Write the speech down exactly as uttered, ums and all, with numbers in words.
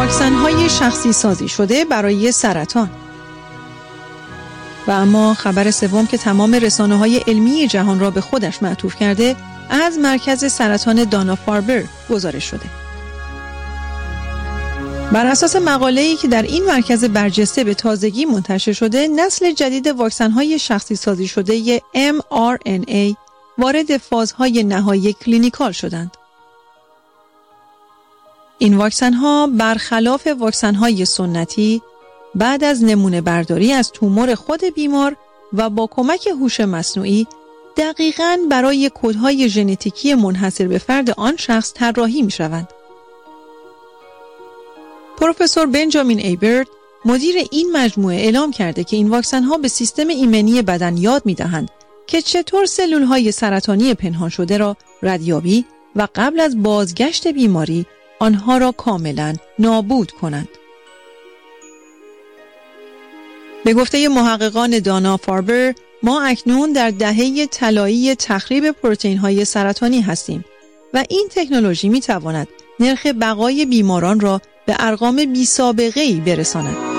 واکسن‌های شخصی سازی شده برای سرطان. و اما خبر سوم که تمام رسانه‌های علمی جهان را به خودش معطوف کرده، از مرکز سرطان دانا فاربر گزارش شده. بر اساس مقاله‌ای که در این مرکز برجسته به تازگی منتشر شده، نسل جدید واکسن‌های شخصی سازی شده ام آر ان ای وارد فازهای نهایی کلینیکال شدند. این واکسن‌ها برخلاف واکسن‌های سنتی بعد از نمونه برداری از تومور خود بیمار و با کمک هوش مصنوعی دقیقاً برای کدهای ژنتیکی منحصر به فرد آن شخص طراحی می‌شوند. پروفسور بنجامین ایبرد، مدیر این مجموعه، اعلام کرده که این واکسن‌ها به سیستم ایمنی بدن یاد می‌دهند که چطور سلول‌های سرطانی پنهان شده را ردیابی و قبل از بازگشت بیماری آنها را کاملاً نابود کنند. به گفته محققان دانا فاربر، ما اکنون در دهه طلایی تخریب پروتئین‌های سرطانی هستیم و این تکنولوژی می‌تواند نرخ بقای بیماران را به ارقام بی‌سابقه‌ای برساند.